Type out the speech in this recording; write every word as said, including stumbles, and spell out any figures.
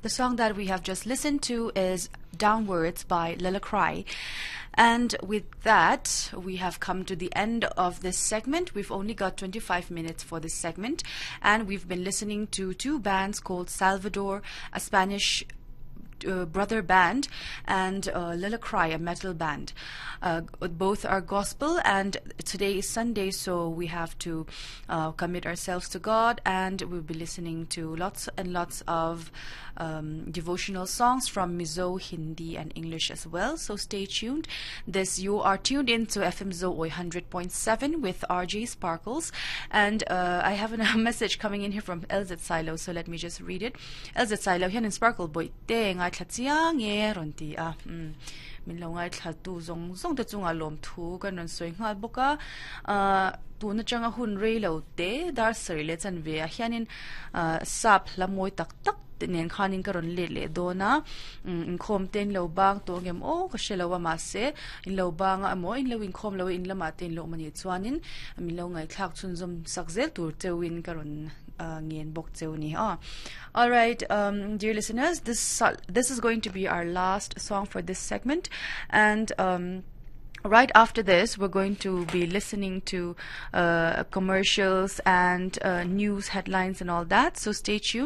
The song that we have just listened to is Downwards by Lila Cry. And with that, we have come to the end of this segment. We've only got twenty-five minutes for this segment, and we've been listening to two bands called Salvador, a Spanish Uh, brother band, and uh, Lila Cry, a metal band. Uh, both are gospel, and today is Sunday, so we have to uh, commit ourselves to God, and we'll be listening to lots and lots of um, devotional songs from Mizo, Hindi, and English as well. So stay tuned. This you are tuned in to F M Zo one hundred point seven with R J Sparkles, and uh, I have a message coming in here from L Z Silo, so let me just read it. L Z Silo, here in Sparkle boy, dang, I tlatsiang ye ronti ah mm min lo ngai thla tu zong zong te chunga lom thu kan ron soi nga boka uh tu na changa hun rei lo te dar sari le chan ve a hianin uh sap lamoi tak tak nen khanin karon le le dona in khom ten lo bang to ngem o ka shelo wa ma se in lo bang a mo in lo in khom lo in lama ten lo mani chuanin min lo ngai thak chun zum sakzel tur te win karon ngien bok cheuni ah. All right, um, dear listeners, this this is going to be our last song for this segment, and um, right after this, we're going to be listening to uh, commercials and uh, news headlines and all that. So stay tuned.